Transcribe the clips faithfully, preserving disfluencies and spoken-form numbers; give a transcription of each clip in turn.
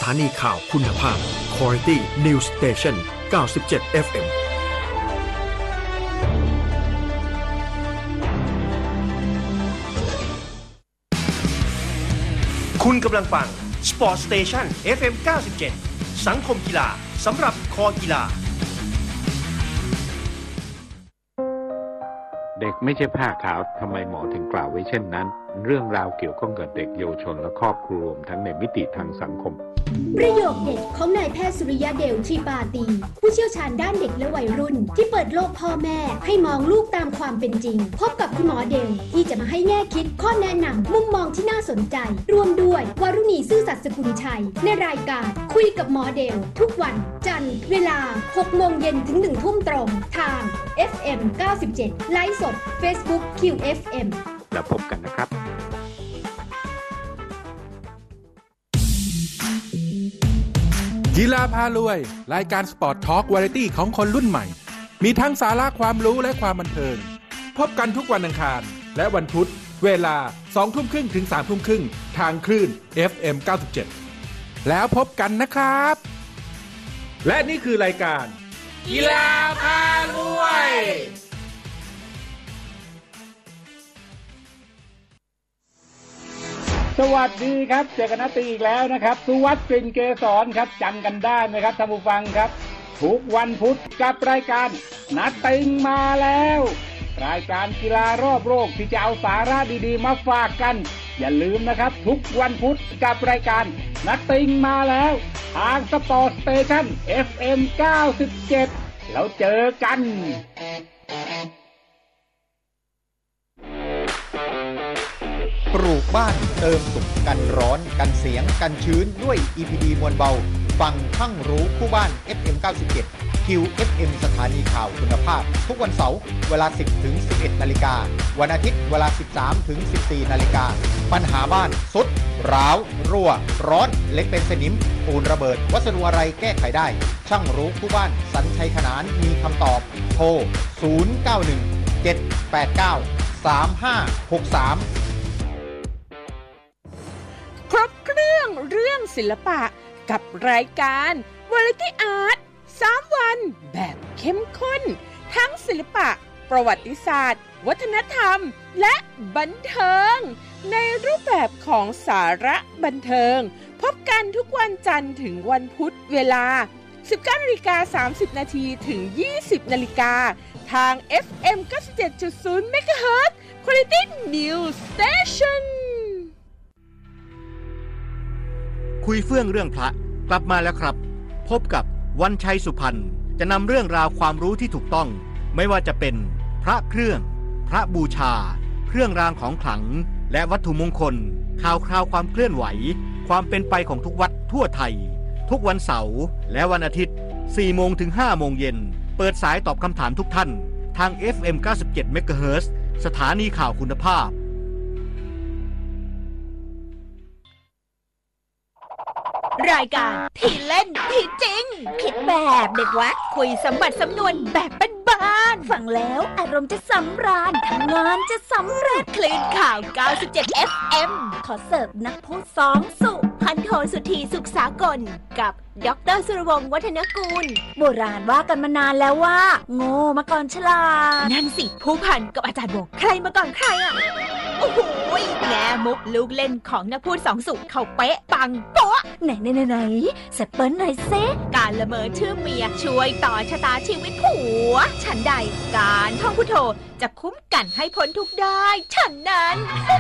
ถานีข่าวคุณภาพ Quality News Station เก้าสิบเจ็ด เอฟ เอ็มคุณกำลังฟัง Sport Station เอฟ เอ็ม เก้าสิบเจ็ด สังคมกีฬาสำหรับคอกีฬาเด็กไม่ใช่ผ้าขาวทำไมหมอถึงกล่าวไว้เช่นนั้นเรื่องราวเกี่ยวข้องกับเด็กเยาวชนและครอบครัวรวมทั้งในมิติทางสังคมประโยคเด็ดของนายแพทย์สุริยะเดลทรีปาตีผู้เชี่ยวชาญด้านเด็กและวัยรุ่นที่เปิดโลกพ่อแม่ให้มองลูกตามความเป็นจริงพบกับคุณหมอเดลที่จะมาให้แง่คิดข้อแนะนำมุมมองที่น่าสนใจรวมด้วยวรุณีซื่อสัตย์สกุลชัยในรายการคุยกับหมอเดลทุกวันจันทร์เวลา หกโมงเย็นถึง หนึ่งทุ่มตรงทาง เอฟ เอ็ม เก้าสิบเจ็ด ไลฟ์สด Facebook คิว เอฟ เอ็มแล้วพบกันนะครับกีฬาพารวยรายการสปอร์ตทอล์กวาไรตี้ของคนรุ่นใหม่มีทั้งสาระความรู้และความบันเทิงพบกันทุกวันอังคารและวันพุธเวลา สองทุ่มครึ่ง ถึง สามทุ่มครึ่งทางคลื่น เอฟ เอ็ม เก้าสิบเจ็ด แล้วพบกันนะครับและนี่คือรายการกีฬาพารวยสวัสดีครับเจอกันนัดตีอีกแล้วนะครับสุวัฒน์กลิ่นเกษรครับจำกันได้ไหมครับท่านผู้ฟังครับทุกวันพุธกับรายการนัดติงมาแล้วรายการกีฬารอบโลกที่จะเอาสาระดีๆมาฝากกันอย่าลืมนะครับทุกวันพุธกับรายการนัดติงมาแล้วทางสปอร์ตสเตชั่น เอฟ เอ็ม เก้าสิบเจ็ดแล้วเจอกันปลูกบ้านเติมสุขกันร้อนกันเสียงกันชื้นด้วย อี พี ดี มวลเบาฟังทั้งรู้คู่บ้าน เอฟ เอ็ม เก้าสิบเจ็ด คิว เอฟ เอ็ม สถานีข่าวคุณภาพทุกวันเสาร์เวลา สิบถึงสิบเอ็ด นาฬิกาวันอาทิตย์เวลา สิบสามถึงสิบสี่ นาฬิกาปัญหาบ้านสุดร้าวรั่วร้อนเล็กเป็นสนิมปูนระเบิดวัสดุอะไรแก้ไขได้ช่างรู้คู่บ้านสัญชัยขนานมีคำตอบโทรศูนย์ เก้า หนึ่ง เจ็ด แปด เก้า สาม ห้า หก สามครบเครื่องเรื่องศิลปะกับรายการ Variety Art สามวันแบบเข้มข้นทั้งศิลปะประวัติศาสตร์วัฒนธรรมและบันเทิงในรูปแบบของสาระบันเทิงพบกันทุกวันจันทร์ถึงวันพุธเวลา สิบเก้านาฬิกาสามสิบ นาทีถึง ยี่สิบ นาฬิกาทาง เอฟ เอ็ม เก้าสิบเจ็ดจุดศูนย์ เมกะเฮิรตซ์ Quality News Station คุยเฟื่องเรื่องพระกลับมาแล้วครับพบกับวันชัยสุพรรณจะนำเรื่องราวความรู้ที่ถูกต้องไม่ว่าจะเป็นพระเครื่องพระบูชาเครื่องรางของขลังและวัตถุมงคลข่าวคราวความเคลื่อนไหวความเป็นไปของทุกวัดทั่วไทยทุกวันเสาร์และวันอาทิตย์ สี่โมงถึงห้าโมงเย็นเปิดสายตอบคำถามทุกท่านทาง เอฟ เอ็ม เก้าสิบเจ็ด เมกะเฮิรตซ์ สถานีข่าวคุณภาพรายการที่เล่นที่จริงคิดแบบเด็กวัดคุยสมบัติสำนวนแบบบ้านๆฟังแล้วอารมณ์จะสำราญทำงานจะสำเร็จคลื่นข่าว เก้าสิบเจ็ด เอฟ เอ็ม ขอเสิร์ฟนักพูดสองสุพันโทสุธีสุขสากลกับดร.สุรวงศ์วัฒนกูลโบราณว่ากันมานานแล้วว่าโง่มาก่อนฉลาดนั่นสิผู้พันกับอาจารย์บอกใครมาก่อนใครอ่ะโอ้โหแง่มุกลูกเล่นของนักพูดสองสุเขาเป๊ะปังโป๊ะไหนไหนไหนไหนแซปเปิ้ลหน่อยเซการละเมอชื่อเมียช่วยต่อชะตาชีวิตผัวฉันใดการท่องพุทโธจะคุ้มกันให้พ้นทุกข์ได้ฉันนั้น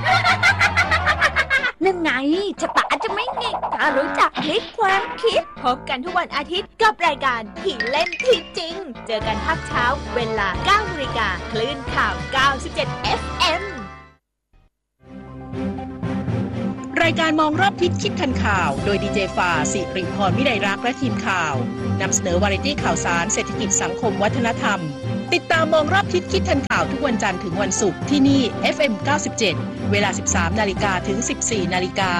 นั่นไงชะตาจะไม่งิกถ้ารู้จักพลิกความคิดพบกันทุกวันอาทิตย์กับรายการที่เล่นที่จริงเจอกันภาคเช้าเวลา เก้านาฬิกาคลื่นข่าว เก้าสิบเจ็ด เอฟ เอ็มรายการมองรอบทิศคิดทันข่าวโดยดีเจฟ้าสิริพรวิไลรักษ์และทีมข่าวนำเสนอวาไรตี้ข่าวสารเศรษฐกิจสังคมวัฒนธรรมติดตามมองรอบทิศคิดทันข่าวทุกวันจันทร์ถึงวันศุกร์ที่นี่ เอฟ เอ็ม เก้าสิบเจ็ด เวลา สิบสามนาฬิกาถึง สิบสี่นาฬิกา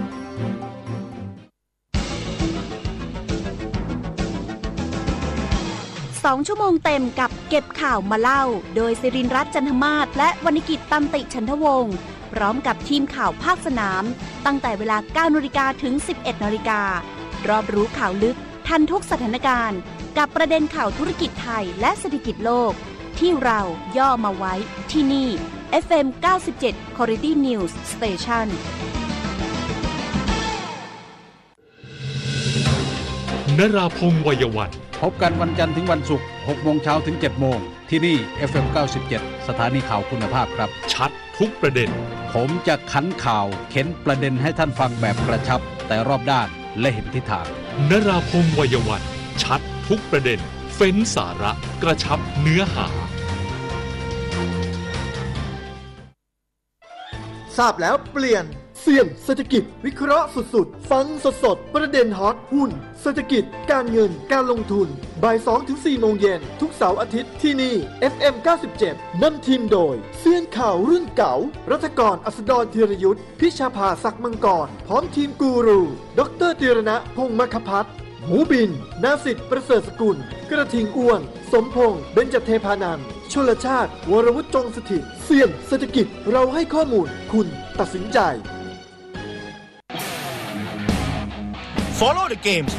สองชั่วโมงเต็มกับเก็บข่าวมาเล่าโดยสิรินทร์รัตน์จันทมาศและวรรณกิจตันติฉันทวงศ์พร้อมกับทีมข่าวภาคสนามตั้งแต่เวลา เก้านาฬิกาถึง สิบเอ็ดนาฬิการอบรู้ข่าวลึกทันทุกสถานการณ์กับประเด็นข่าวธุรกิจไทยและเศรษฐกิจโลกที่เราย่อมาไว้ที่นี่ เอฟ เอ็ม เก้าสิบเจ็ด Quality News Station นราพงษ์วัยวันพบกันวันจันทร์ถึงวันศุกร์ หกโมงเช้าถึง เจ็ดโมงที่นี่ เอฟ เอ็ม เก้าสิบเจ็ด สถานีข่าวคุณภาพครับชัดทุกประเด็นผมจะขันข่าวเข็นประเด็นให้ท่านฟังแบบกระชับแต่รอบด้านและเห็นทิศทางนราพงษ์วัยวันชัดทุกประเด็นเฟ้นสาระกระชับเนื้อหาทราบแล้วเปลี่ยนเสี่ยงเศรษฐกิจวิเคราะห์สุดๆฟังสดๆประเด็นฮอตหุ้นเศรษฐกิจการเงินการลงทุนบ่าย สองถึงสี่ โมงเย็นทุกเสาร์อาทิตย์ที่นี่ เอฟ เอ็ม เก้าสิบเจ็ด นำทีมโดยเสี่ยงข่าวรุ่นเก่ารัฐกรอัสดรธีรยุทธพิชาภาศักดิ์มังกรพร้อมทีมกูรูดรธีรณะพงษ์มคพัฒน์หมูบินนาสิทธิ์ประเสริฐสกุลกระทิงอ้วนสมพงษ์เบญจเทพานันท์ชลชาติวรวุฒิจงสถิตเสี่ยงเศรษฐกิจเราให้ข้อมูลคุณตัดสินใจ Follow the games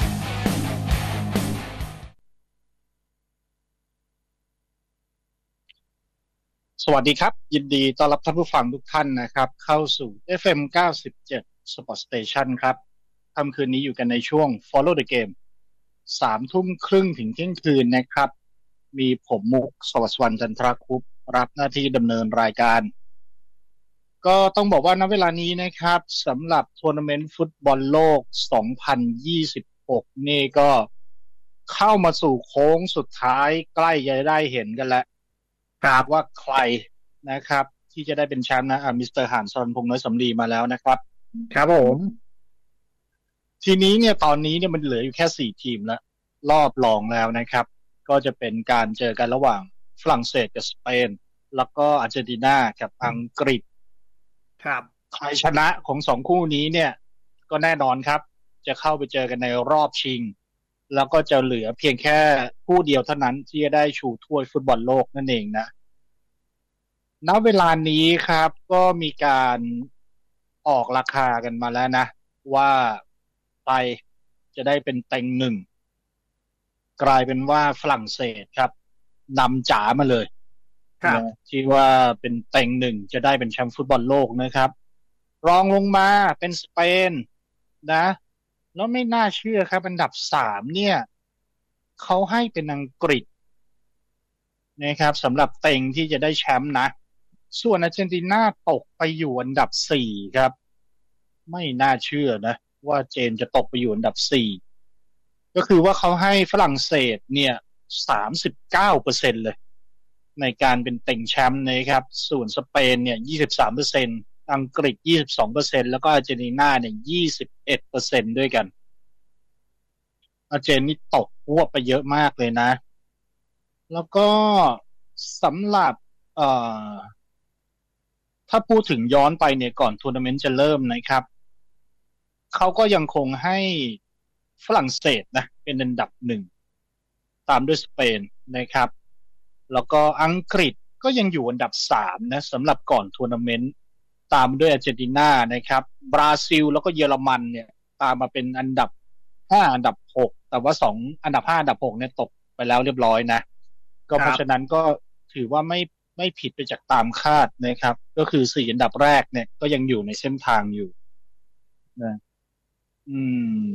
สวัสดีครับยินดีต้อนรับท่านผู้ฟังทุกท่านนะครับเข้าสู่ เอฟ เอ็ม เก้าสิบเจ็ด Sport Station ครับค่ำคืนนี้อยู่กันในช่วง Follow the game สามทุ่มครึ่งถึงเที่ยงคืนนะครับมีผมมุกสวัสดิ์วรรณจันทรคุปรับหน้าที่ดำเนินรายการก็ต้องบอกว่าณเวลานี้นะครับสำหรับทัวร์นาเมนต์ฟุตบอลโลกสองพันยี่สิบหกนี่ก็เข้ามาสู่โค้งสุดท้ายใกล้จะได้เห็นกันแล้วครับว่าใครนะครับที่จะได้เป็นแชมป์นะอ่ามิสเตอร์หานซอนพงษ์น้อยสำลีมาแล้วนะครับครับผมทีนี้เนี่ยตอนนี้เนี่ยมันเหลืออยู่แค่สี่ทีมแล้วรอบรองแล้วนะครับก็จะเป็นการเจอกันระหว่างฝรั่งเศสกับสเปนแล้วก็อาร์เจนตินากับอังกฤษครับใครชนะของสองคู่นี้เนี่ยก็แน่นอนครับจะเข้าไปเจอกันในรอบชิงแล้วก็จะเหลือเพียงแค่คู่เดียวเท่านั้นที่จะได้ชูถ้วยฟุตบอลโลกนั่นเองนะณเวลานี้ครับก็มีการออกราคากันมาแล้วนะว่าใครจะได้เป็นเต็งหนึ่งกลายเป็นว่าฝรั่งเศสครับนำจ๋ามาเลยที่ว่าเป็นเต็งหนึ่งจะได้เป็นแชมป์ฟุตบอลโลกนะครับรองลงมาเป็นสเปนนะแล้วไม่น่าเชื่อครับอันดับสามเนี่ยเขาให้เป็นอังกฤษนะครับสำหรับเต็งที่จะได้แชมป์นะส่วนอาร์เจนตินาตกไปอยู่อันดับสี่ครับไม่น่าเชื่อนะว่าเจนจะตกไปอยู่อันดับสี่ก็คือว่าเขาให้ฝรั่งเศสเนี่ย สามสิบเก้าเปอร์เซ็นต์ เลยในการเป็นเต็งแชมป์นะครับส่วนสเปนเนี่ย ยี่สิบสามเปอร์เซ็นต์ อังกฤษ ยี่สิบสองเปอร์เซ็นต์ แล้วก็อาร์เจนตินาเนี่ย ยี่สิบเอ็ดเปอร์เซ็นต์ ด้วยกันอาร์เจนนี่ตกพวบไปเยอะมากเลยนะแล้วก็สำหรับเอ่อถ้าพูดถึงย้อนไปเนี่ยก่อนทัวร์นาเมนต์จะเริ่มนะครับเขาก็ยังคงให้ฝรั่งเศสนะเป็นอันดับหนึ่งตามด้วยสเปนนะครับแล้วก็อังกฤษก็ยังอยู่อันดับสามนะสำหรับก่อนทัวร์นาเมนต์ตามด้วยอาร์เจนตินานะครับบราซิลแล้วก็เยอรมันเนี่ยตามมาเป็นอันดับห้าอันดับหกแต่ว่าสองอันดับห้าอันดับหกเนี่ยตกไปแล้วเรียบร้อยนะก็เพราะฉะนั้นก็ถือว่าไม่ไม่ผิดไปจากตามคาดนะครับก็คือสี่อันดับแรกเนี่ยก็ยังอยู่ในเส้นทางอยู่นะอืม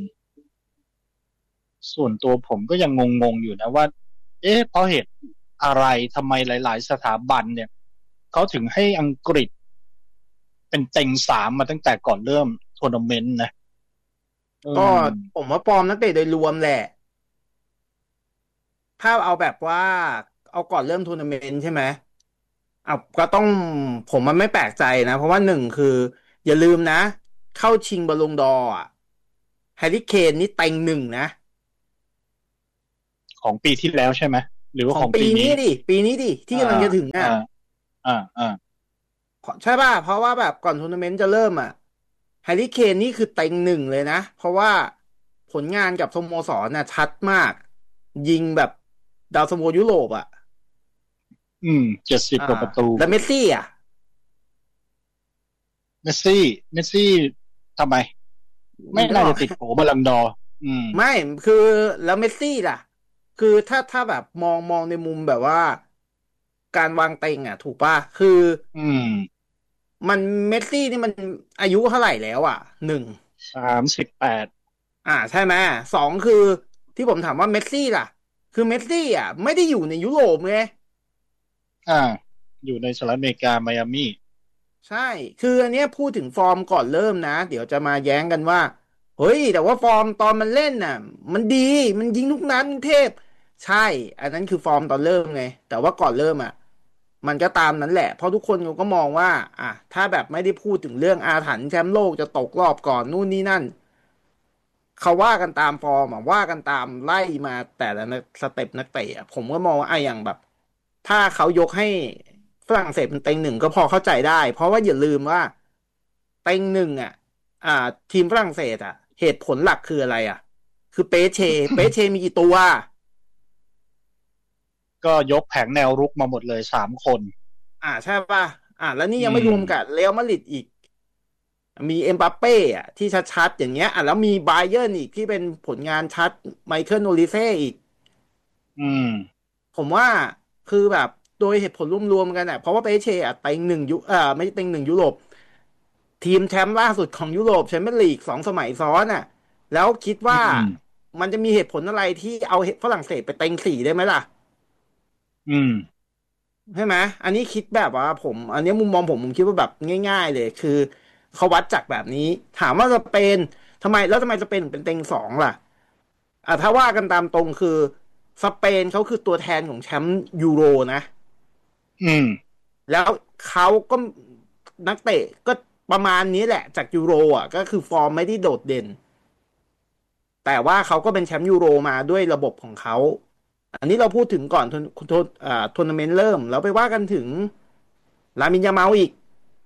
ส่วนตัวผมก็ยังงงๆอยู่นะว่าเอ๊ะเพราะเหตุอะไรทำไมหลายๆสถาบันเนี่ยเขาถึงให้อังกฤษเป็นเต็งสามมาตั้งแต่ก่อนเริ่มทัวร์นาเมนต์นะก็ผมว่าปลอมนักเตะโดยรวมแหละถ้าเอาแบบว่าเอาก่อนเริ่มทัวร์นาเมนต์ใช่ไหมเอาก็ต้องผมมันไม่แปลกใจนะเพราะว่าหนึ่งคืออย่าลืมนะเข้าชิงบอลลงดอร์แฮร์รี่เคนนี่เต็งหนึ่งนะของปีที่แล้วใช่ไหมหรือว่าของปีนี้ดิปีนี้ดิที่กำลังจะถึงอ่ะอ่าอ่าใช่ป่ะเพราะว่าแบบก่อนทัวร์นาเมนต์จะเริ่มอ่ะแฮร์รี่เคนนี่คือเต็งหนึ่งเลยนะเพราะว่าผลงานกับสโมสรน่ะชัดมากยิงแบบดาวซันโวยุโรปอ่ะอืมเจ็ดสิบกว่าประตูแล้วเมสซี่อ่ะเมสซี่เมสซี่ทำไมไม่น่าจะติดโผบอลลังดอร์อืมไม่คือแล้วเมสซี่ล่ะคือถ้าถ้าแบบมองมองในมุมแบบว่าการวางเต็งอ่ะถูกป่ะคืออืมมันเมสซี่นี่มันอายุเท่าไหร่แล้วอ่ะหนึ่งสามสิบแปดอ่าใช่ไหมสองคือที่ผมถามว่าเมสซี่ล่ะคือเมสซี่อ่ะไม่ได้อยู่ในยุโรปไงอ่าอยู่ในสหรัฐอเมริกาไมอามี่ใช่คืออันเนี้ยพูดถึงฟอร์มก่อนเริ่มนะเดี๋ยวจะมาแย้งกันว่าเฮ้ยแต่ว่าฟอร์มตอนมันเล่นน่ะมันดีมันยิงทุกนัดเทพใช่อันนั้นคือฟอร์มตอนเริ่มไงแต่ว่าก่อนเริ่มอ่ะมันก็ตามนั้นแหละเพราะทุกคนก็มองว่าอ่ะถ้าแบบไม่ได้พูดถึงเรื่องอาถรรพ์แชมป์โลกจะตกรอบก่อนนู่นนี่นั่นเขาว่ากันตามฟอร์มว่ากันตามไล่มาแต่ละสเต็ปนักเตะผมก็มองว่าไอ้อย่างแบบถ้าเขายกให้ฝรั่งเศสเป็นเต็งหนึ่งก็พอเข้าใจได้เพราะว่าอย่าลืมว่าเต็งหนึ่งอ่ะอ่าทีมฝรั่งเศสอ่ะเหตุผลหลักคืออะไรอ่ะคือเปเชเปเชมีกี่ตัวก็ยกแผงแนวรุกมาหมดเลยสามคนอ่าใช่ป่ะอ่าแล้วนี่ยังไม่รวมกับเรอัลมาดริดอีกมีเอ็มบัปเป้อ่ะที่ชัดๆอย่างเงี้ยอ่ะแล้วมีบาเยิร์นอีกที่เป็นผลงานชัดไมเคิลโอลิเซ่อีกอืมผมว่าคือแบบโดยเหตุผลรวมๆกันอ่ะเพราะว่าเปเช่อ่ะเต็งหนึ่งยุเอ่อไม่เต็งหนึ่งยุโรปทีมแชมป์ล่าสุดของยุโรปแชมเปี้ยนลีกสองสมัยซ้อนอ่ะแล้วคิดว่ามันจะมีเหตุผลอะไรที่เอาฝรั่งเศสไปเต็งสี่ได้ไหมล่ะอืมใช่ไหมอันนี้คิดแบบว่าผมอันนี้มุมมองผมผมคิดว่าแบบง่ายๆเลยคือเขาวัดจากแบบนี้ถามว่าสเปนทำไมแล้วทำไมสเปนเป็นเต็งสองล่ะอ่ะถ้าว่ากันตามตรงคือสเปนเขาคือตัวแทนของแชมป์ยูโรนะอืมแล้วเขาก็นักเตะก็ประมาณนี้แหละจากยูโรอ่ะก็คือฟอร์มไม่ได้โดดเด่นแต่ว่าเขาก็เป็นแชมป์ยูโรมาด้วยระบบของเขาอันนี้เราพูดถึงก่อนทัวร์อ่าทัวร์นาเมนต์เริ่มแล้วไปว่ากันถึงลามินยาเมาอีก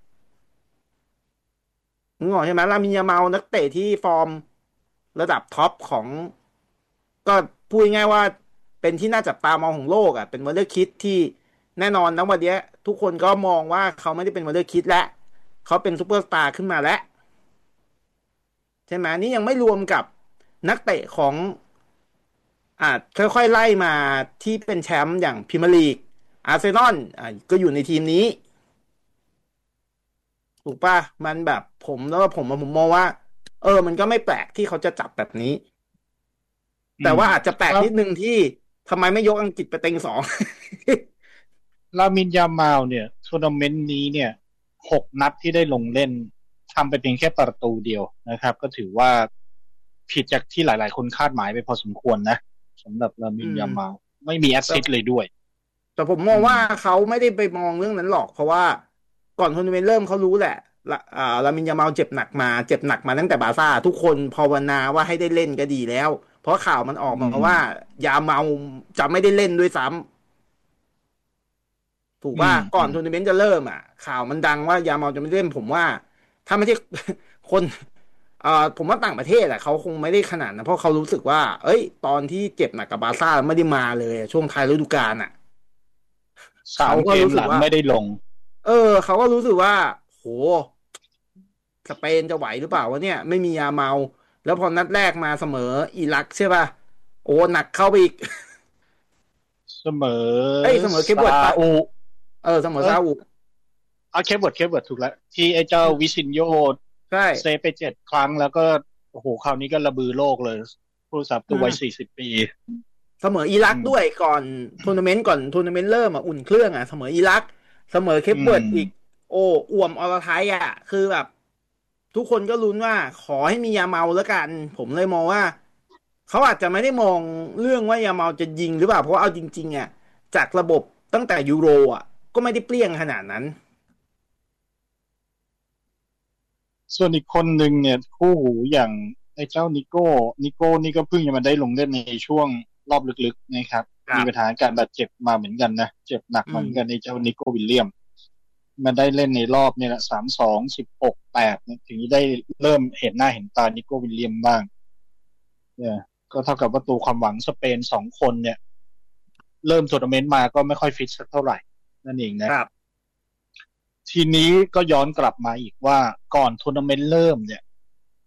นึกออกใช่ไหมลามินยาเมานักเตะที่ฟอร์มระดับท็อปของก็พูดง่ายว่าเป็นที่น่าจับตามองของโลกอ่ะเป็นวอลเลย์คิดที่แน่นอนนะวันนี้ทุกคนก็มองว่าเขาไม่ได้เป็นวอลเลย์คิดแล้วเขาเป็นซุปเปอร์สตาร์ขึ้นมาแล้วใช่ไหมนี่ยังไม่รวมกับนักเตะของอ่าค่อยๆไล่มาที่เป็นแชมป์อย่างพรีเมียร์ลีกอาร์เซนอลอ่าก็อยู่ในทีมนี้ถูกป่ะมันแบบผมแล้วผมผมมองว่าเออมันก็ไม่แปลกที่เขาจะจับแบบนี้แต่ว่าอาจจะแปลกนิดนึงที่ทำไมไม่ยกอังกฤษไปเต็งสองลามินยามาลเนี่ยทัวร์นาเมนต์นี้เนี่ยหกนัดที่ได้ลงเล่นทำไปเพียงแค่ประตูเดียวนะครับก็ถือว่าผิดจากที่หลายๆคนคาดหมายไปพอสมควรนะสำหรับลามินยามาลไม่มีแอสซิสต์เลยด้วยแต่ผมมองว่าเขาไม่ได้ไปมองเรื่องนั้นหรอกเพราะว่าก่อนทัวร์นาเมนต์เริ่มเขารู้แหละอ่าลามินยามาลเจ็บหนักมาเจ็บหนักมาตั้งแต่บาร์ซ่าทุกคนภาวนาว่าให้ได้เล่นก็ดีแล้วเพราะข่าวมันออกมาว่ายาเมาจะไม่ได้เล่นด้วยซ้ำถูกป่ะก่อนทัวร์นาเมนต์จะเริ่มอ่ะข่าวมันดังว่ายาเมาจะไม่เล่นผมว่าถ้าไม่ใช่คนเอ่อผมว่าต่างประเทศอ่ะเขาคงไม่ได้ขนาดนะเพราะเขารู้สึกว่าเอ้ยตอนที่เจ็บหนักกับบาร์ซ่าไม่ได้มาเลยช่วงท้ายฤดูกาลอ่ะเขาก็รู้สึกว่าไม่ได้ลงเออเขาก็รู้สึกว่าโหสเปนจะไหวหรือเปล่าวะเนี่ยไม่มียาเมาแล้วพอนัดแรกมาเสมออิรักใช่ป่ะโอ้หนักเข้าไปอีกเสมอเอ้ยเสมอเคปเวิร์ดซาอุเออเสมอซาอุเอาเคปเวิร์ดเคปเวิร์ดถูกแล้วที่ไอ้เจ้าวิชินโยใช่เซฟไปเจ็ดครั้งแล้วก็โอ้โหคราวนี้ก็ระบือโลกเลยผู้รักษาประตูวัยสี่สิบปีเสมออิรักด้วยก่อนทัวร์นาเมนต์ก่อนทัวร์นาเมนต์เริ่มอ่ะอุ่นเครื่องอ่ะเสมออิรักเสมอเคปเวิร์ดอีกโอ้อ่วมอรไทยอ่ะคือแบบทุกคนก็ลุ้นว่าขอให้มียาเมาแล้วกันผมเลยมองว่าเขาอาจจะไม่ได้มองเรื่องว่ายาเมาจะยิงหรือเปล่าเพราะเอาจริงๆอ่ะจากระบบตั้งแต่ยูโรอ่ะก็ไม่ได้เปรี้ยงขนาดนั้นส่วนอีกคนหนึ่งเนี่ยคู่หูอย่างไอ้เจ้านิโก้นิโก้นี่ก็เพิ่งจะมาได้ลงเล่นในช่วงรอบลึกๆนะครับมีปัญหาการบาดเจ็บมาเหมือนกันนะเจ็บหนักเหมือนกันในเจ้านิโก้วิลเลียมมันได้เล่นในรอบเนี่ยสามสองสิบหกแปดถึงได้เริ่มเห็นหน้าเห็นตานิโก้วิลเลียมบ้างเนี่ยก็เท่ากับว่าตัวความหวังสเปนสองคนเนี่ยเริ่มทัวร์นาเมนต์มาก็ไม่ค่อยฟิตสักเท่าไหร่นั่นเองนะครับทีนี้ก็ย้อนกลับมาอีกว่าก่อนทัวร์นาเมนต์เริ่มเนี่ย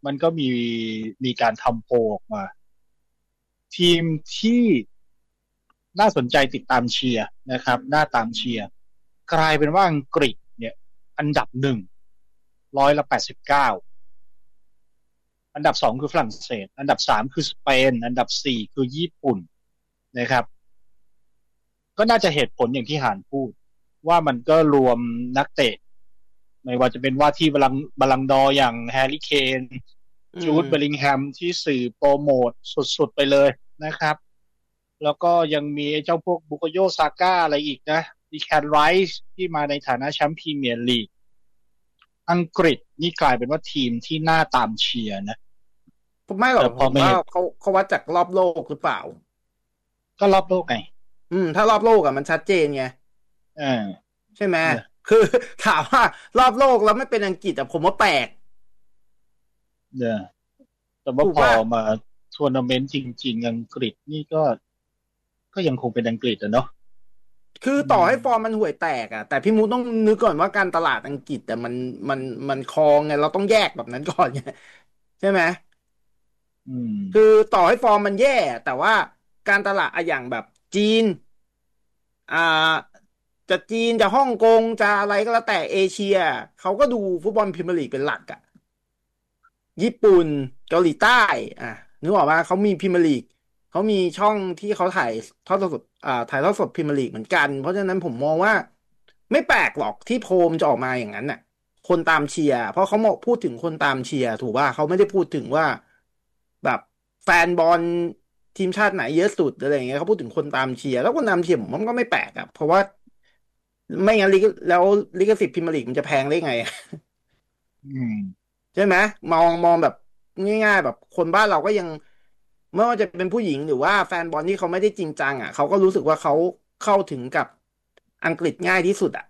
มันก็มีมีการทำโพลออกมาทีมที่น่าสนใจติดตามเชียร์นะครับน่าตามเชียร์กลายเป็นว่าอังกฤษเนี่ยอันดับหนึ่งร้อยละแปดสิบเก้าอันดับสองคือฝรั่งเศสอันดับสามคือสเปนอันดับสี่คือญี่ปุ่นนะครับก็น่าจะเหตุผลอย่างที่หานพูดว่ามันก็รวมนักเตะไม่ว่าจะเป็นว่าที่บาลังบาลังดอร์อย่างแฮร์รี่เคนจูดเบลลิงแฮมที่สื่อโปรโมทสุดๆไปเลยนะครับแล้วก็ยังมีเจ้าพวกบุโกโยซาก้าอะไรอีกนะดีแคนไรส์ที่มาในฐานะแชมป์พรีเมียร์ลีกอังกฤษนี่กลายเป็นว่าทีมที่น่าตามเชียร์นะไม่หรอกผมว่าเขาเขาวัดจากรอบโลกหรือเปล่าก็รอบโลกไงอืมถ้ารอบโลกอะมันชัดเจนไงเออใช่ไหมคือถามว่ารอบโลกแล้วไม่เป็นอังกฤษอะผมว่าแปลกเด้อแต่ว่าพอมาทัวร์นาเมนต์จริงๆอังกฤษนี่ก็ก็ยังคงเป็นอังกฤษอะเนาะคือต่อให้ฟอร์มมันห่วยแตกอะแต่พี่มูต้องนึกก่อนว่าการตลาดอังกฤษแต่มันมันมันคลองไงเราต้องแยกแบบนั้นก่อนไงใช่ไหมอืมคือต่อให้ฟอร์มมันแย่แต่ว่าการตลาดอะอย่างแบบจีนอ่าจะจีนจะฮ่องกงจะอะไรก็แล้วแต่เอเชียเขาก็ดูฟุตบอลพรีเมียร์ลีกเป็นหลักอะญี่ปุ่นเกาหลีใต้อ่ะนึกออกว่าเขามีพรีเมียร์ลีกเขามีช่องที่เขาถ่ายทอดสดอ่าถ่ายทอดสดพรีเมียร์ลีกเหมือนกันเพราะฉะนั้นผมมองว่าไม่แปลกหรอกที่โพลมจะออกมาอย่างนั้นน่ะคนตามเชียร์เพราะเขาบอกพูดถึงคนตามเชียร์ถูกป่ะเขาไม่ได้พูดถึงว่าแบบแฟนบอลทีมชาติไหนเยอะสุดอะไรอย่างเงี้ยเขาพูดถึงคนตามเชียร์แล้วคนตามเชียร์ผมว่ามันก็ไม่แปลกอ่ะเพราะว่าไม่งั้นลิขแล้วลิขสิทธิ์พรีเมียร์ลีกมันจะแพงได้ไงอืมใช่ไหมมองมองแบบง่ายๆแบบคนบ้านเราก็ยังไม่ว่าจะเป็นผู้หญิงหรือว่าแฟนบอลที่เขาไม่ได้จริงจังอ่ะเขาก็รู้สึกว่าเขาเข้าถึงกับอังกฤษง่ายที่สุดอ่ะ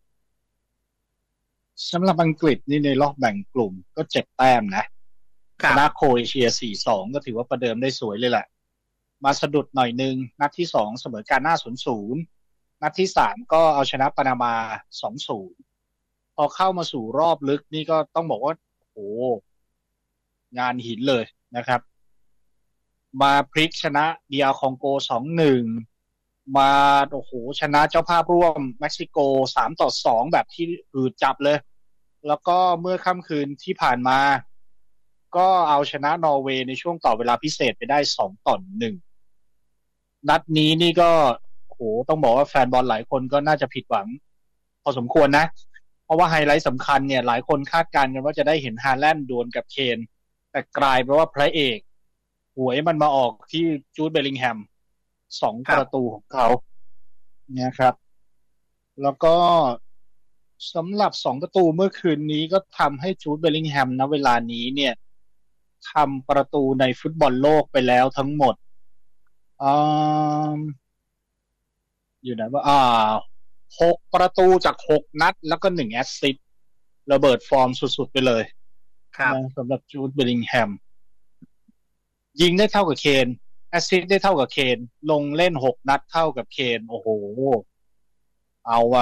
สำหรับอังกฤษนี่ในรอบแบ่งกลุ่มก็เจ็ดแต้มนะชนะโครเอเชีย สี่สอง ก็ถือว่าประเดิมได้สวยเลยแหละมาสะดุดหน่อยนึงนัดที่สองเสมอกาน่า ศูนย์ศูนย์ นัดที่สามก็เอาชนะปานามา สองศูนย์ พอเข้ามาสู่รอบลึกนี่ก็ต้องบอกว่าโอ้งานหินเลยนะครับมาพลิกชนะเดียคองโก สองหนึ่ง มาโอ้โหชนะเจ้าภาพร่วมเม็กซิโก สามต่อสอง แบบที่อืดจับเลยแล้วก็เมื่อค่ำคืนที่ผ่านมาก็เอาชนะนอร์เวย์ในช่วงต่อเวลาพิเศษไปได้สองต่อหนึ่งนัดนี้นี่ก็โอ้โหต้องบอกว่าแฟนบอลหลายคนก็น่าจะผิดหวังพอสมควรนะเพราะว่าไฮไลท์สำคัญเนี่ยหลายคนคาดการณ์กันว่าจะได้เห็นฮาแลนด์ดวลกับเคนแต่กลายเป็นว่าพระเอกหวยมันมาออกที่จูดเบลลิงแฮมสองประตูของเขาเนี่ยครับแล้วก็สำหรับสองประตูเมื่อคืนนี้ก็ทำให้จูดเบลลิงแฮมณเวลานี้เนี่ยทำประตูในฟุตบอลโลกไปแล้วทั้งหมดอ่าอยู่ไหนว่าอ่าหกประตูจากหกนัดแล้วก็หนึ่งแอสซิสต์ระเบิดฟอร์มสุดๆไปเลยครับสำหรับจูดเบลลิงแฮมยิงได้เท่ากับเคนแอสซิสต์ได้เท่ากับเคนลงเล่นหกนัดเท่ากับเคนโอ้โหเอาว่ะ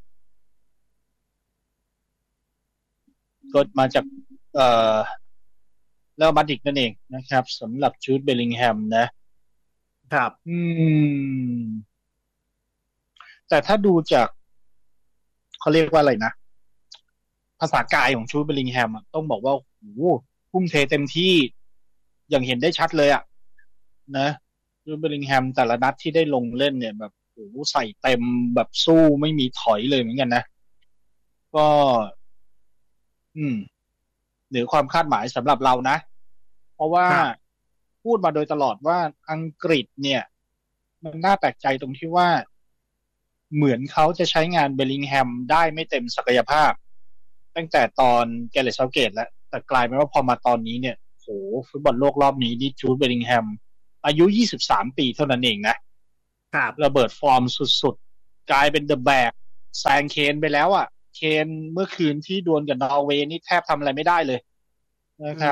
ก็มาจากเอ่อแล้วมาดิกนั่นเองนะครับสำหรับจูดเบลลิงแฮมนะครับอืมแต่ถ้าดูจากเขาเรียกว่าอะไรนะภาษากายของจูดเบลลิงแฮมต้องบอกว่าโอ้โหพุ่มเทเต็มที่อย่างเห็นได้ชัดเลยอ่ะนะจูดเบลลิงแฮมแต่ละนัดที่ได้ลงเล่นเนี่ยแบบโอ้โหใส่เต็มแบบสู้ไม่มีถอยเลยเหมือนกันนะก็อืมเหนือความคาดหมายสำหรับเรานะเพราะว่าพูดมาโดยตลอดว่าอังกฤษเนี่ยมันน่าแปลกใจตรงที่ว่าเหมือนเขาจะใช้งานเบลลิงแฮมได้ไม่เต็มศักยภาพตั้งแต่ตอนแกเรต เซาเกตแล้วแต่กลายเป็นว่าพอมาตอนนี้เนี่ยโหฟุตบอลโลกรอบนี้นี่จูดเบลลิงแฮมอายุยี่สิบสามปีเท่านั้นเองนะครับระเบิดฟอร์มสุดๆกลายเป็นเดอะแบกแซงเคนไปแล้วอ่ะเคนเมื่อคืนที่ดวลกับนอร์เวย์นี่แทบทำอะไรไม่ได้เลยนะครับ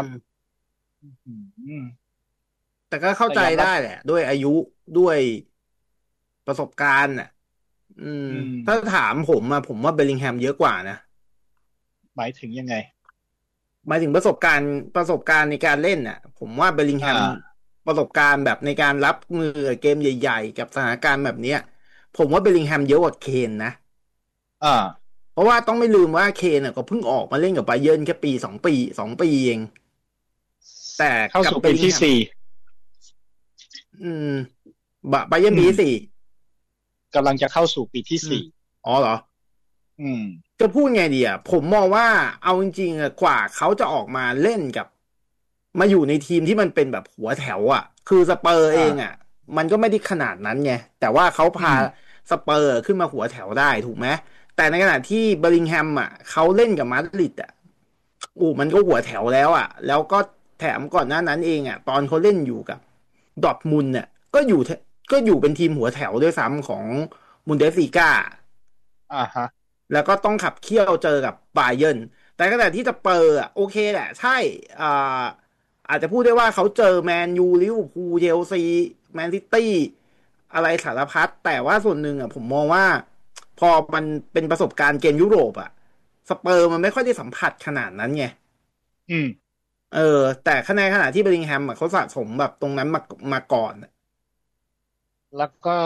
แต่ก็เข้าใจได้แหละด้วยอายุด้วยประสบการณ์อ่ะอืมถ้าถามผมอะผมว่าเบลลิงแฮมเยอะกว่านะหมายถึงยังไงหมายถึงประสบการณ์ประสบการณ์ในการเล่นน่ะผมว่าเบลลิงแฮมประสบการณ์แบบในการรับมือเกมใหญ่ๆกับสถานการณ์แบบเนี้ยผมว่าเบลลิงแฮมเยอะกว่าเคนนะอ่าเพราะว่าต้องไม่ลืมว่าเคนน่ะก็เพิ่งออกมาเล่นกับไบเยิร์นแค่ปีสองปีสองปีเองแต่เข้าสู่ปีที่สี่อืมบะไบเยิร์นปีที่สี่กำลังจะเข้าสู่ปีที่สี่อ๋อเหรออืมจะพูดไงดีอ่ะผมมองว่าเอาจริงๆอ่ะกว่าเขาจะออกมาเล่นกับมาอยู่ในทีมที่มันเป็นแบบหัวแถวอ่ะคือสเปอร์เองอ่ะมันก็ไม่ได้ขนาดนั้นไงแต่ว่าเขาพาสเปอร์ขึ้นมาหัวแถวได้ถูกไหมแต่ในขณะที่เบลลิงแฮมอ่ะเขาเล่นกับมาดริดอ่ะโอ้มันก็หัวแถวแล้วอ่ะแล้วก็แถมก่อนหน้านั้นเองอ่ะตอนเขาเล่นอยู่กับดอร์ทมุนด์เนี่ยก็อยู่ก็อยู่เป็นทีมหัวแถวด้วยซ้ำของบุนเดสลีกาอ่าฮะแล้วก็ต้องขับเคี่ยวเจอกับบาเยิร์นแต่ขณะที่สเปอร์อ่ะโอเคแหละใช่อ่าอาจจะพูดได้ว่าเขาเจอแมนยูลิเวอร์พูลเชลซีแมนซิตี้อะไรสารพัดแต่ว่าส่วนหนึ่งอ่ะผมมองว่าพอมันเป็นประสบการณ์เกมยุโรปอ่ะสเปอร์มันไม่ค่อยได้สัมผัสขนาดนั้นไงอืมเออแต่ในขณะที่เบลลิงแฮมอ่ะเขาสะสมแบบตรงนั้นมามาก่อนแล้วก็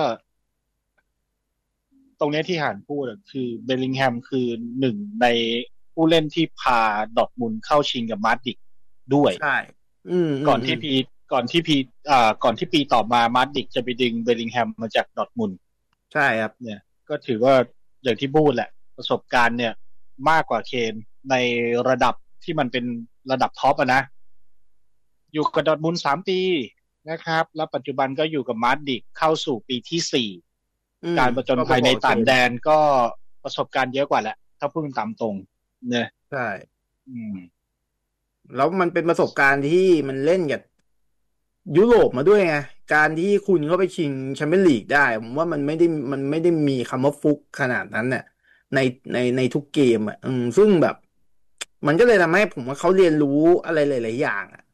ตรงนี้ที่หานพูดคือเบลลิงแฮมคือหนึ่งในผู้เล่นที่พาดอร์ทมุนด์เข้าชิงกับมาดริดด้วยใช่ก่อนที่พีก่อนที่พีอ่าก่อนที่ปีต่อมามาดริดจะไปดึงเบลลิงแฮมมาจากดอร์ทมุนด์ใช่ครับเนี่ยก็ถือว่าอย่างที่พูดแหละประสบการณ์เนี่ยมากกว่าเคนในระดับที่มันเป็นระดับท็อปอ่ะนะอยู่กับดอร์ทมุนด์สามปีนะครับแล้วปัจจุบันก็อยู่กับมาดริดเข้าสู่ปีที่สี่การประจนภัยในต่างแดนก็ประสบการณ์เยอะกว่าแหละถ้าพูดตามตรงเนี่ยใช่อืมแล้วมันเป็นประสบการณ์ที่มันเล่นกับยุโรปมาด้วยไงการที่คุณเข้าไปชิงแชมเปี้ยนลีกได้ผมว่ามันไม่ได้มันไม่ได้มีคำว่าฟุกขนาดนั้นเนี่ยในในในทุกเกมอ่ะอืมซึ่งแบบมันก็เลยทำให้ผมว่าเขาเรียนรู้อะไรหลายๆอย่างอ่ะ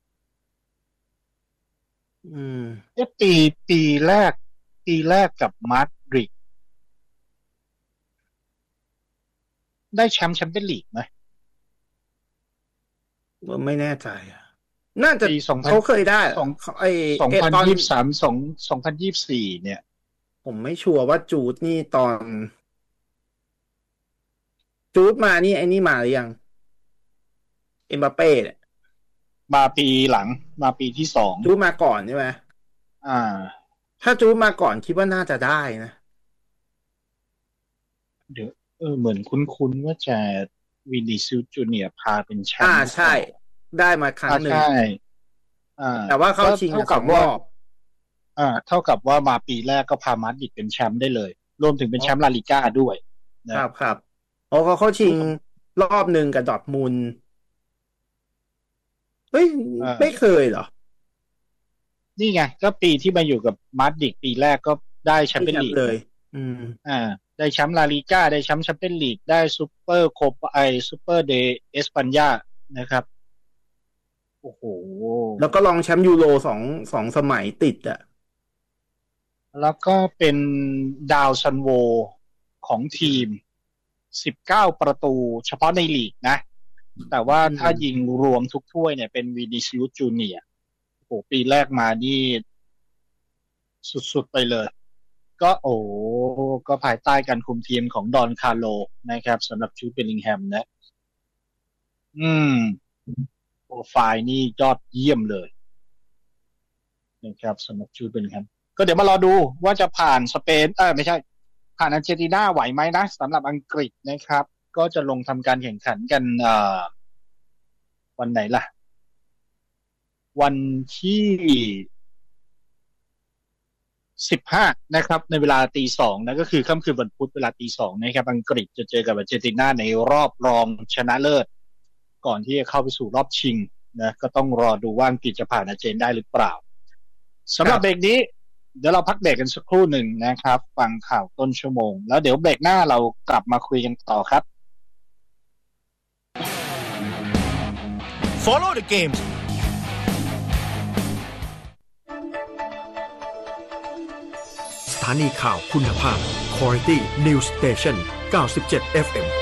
อืมปีปีแรกปีแรกกับมาดริดได้แชมป์แชมเปี้ยนลีกไหมไม่แน่ใจอ่ะน่าจะเขาเคยได้สองไอ้สองพันยี่สิบสามสองสองพันยี่สิบสี่เนี่ยผมไม่ชัวร์ว่าจูดนี่ตอนจูดมานี่ไอ้นี่มาหรือยังเอ็มบัปเป้เนี่ยมาปีหลังมาปีที่สองจูดมาก่อนใช่ไหมอ่าถ้าจูดมาก่อนคิดว่าน่าจะได้นะเดี๋ยวเออเหมือนคุ้นๆว่าจะวินิซิลจูเนียร์พาเป็นแชมป์อ่าใช่ได้มาครั้งหนึ่งใช่อ่าแต่ว่าเข้าชิงกับรอบอ่าเท่ากับว่ามาปีแรกก็พามาดริดเป็นแชมป์ได้เลยรวมถึงเป็นแชมป์ลาลิก้าด้วยนะครับครับโอ้เขาเข้าชิงรอบหนึ่งกับดอร์ทมุนด์เฮ้ยไม่เคยเหรอนี่ไงก็ปีที่มาอยู่กับมาดริดปีแรกก็ได้แชมเปี้ยนลีกเลยอืมอ่าได้แชมป์ลาลิก้าได้แชมป์แชมเปี้ยนลีกได้ซุปเปอร์โคปไอซุปเปอร์เดเอสปัญญานะครับโอ้โหแล้วก็ลองแชมป์ยูโรสองสองสมัยติดอ่ะแล้วก็เป็นดาวซันโวของทีมสิบเก้าประตูเฉพาะในลีกนะแต่ว่าถ้ายิงรวมทุกถ้วยเนี่ยเป็นวินิซิอุสจูเนียร์โอ้โหปีแรกมานี่สุดๆไปเลยก็โอ้ก็ภายใต้การคุมทีมของดอนคาร์โลนะครับสำหรับจูดเบลลิงแฮมนะอืมโปรไฟล์นี่ยอดเยี่ยมเลยนะครับสำหรับจูดเบลลิงแฮมก็เดี๋ยวมารอดูว่าจะผ่านสเปนเออไม่ใช่ผ่านอาร์เจนตินาไหวไหมนะสำหรับอังกฤษนะครับก็จะลงทำการแข่งขันกันอ่าวันไหนล่ะวันที่สิบห้านะครับในเวลาตีสองนะก็คือค่ำคืนวันพุธเวลาตีสองนะครับอังกฤษจะเจอกับอาร์เจนตินาในรอบรองชนะเลิศก่อนที่จะเข้าไปสู่รอบชิงนะก็ต้องรอดูว่าอังกฤษจะผ่านอาร์เจนได้หรือเปล่าสำหรับเบรกนี้เดี๋ยวเราพักเบรกกันสักครู่หนึ่งนะครับฟังข่าวต้นชั่วโมงแล้วเดี๋ยวเบรกหน้าเรากลับมาคุยกันต่อครับ Follow the game สถานีข่าวคุณภาพ Quality News Station เก้าสิบเจ็ด เอฟ เอ็ม